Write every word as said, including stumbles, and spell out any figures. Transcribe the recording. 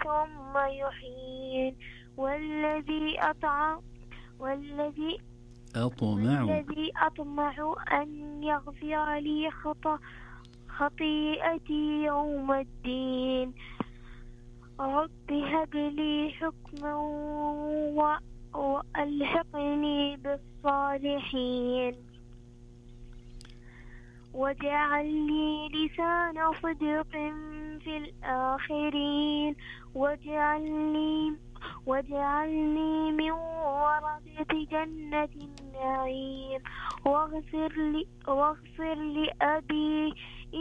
ثم يحيين والذي أطعم والذي أطمع والذي أطمع أن يغفر لي خط خطيئتي يوم الدين رب هب لي حكما وألحقني بالصالحين واجعل لي لسان صدق في الآخرين واجعلني واجعلني من ورثة جنة النعيم واغفر لي واغفر لأبي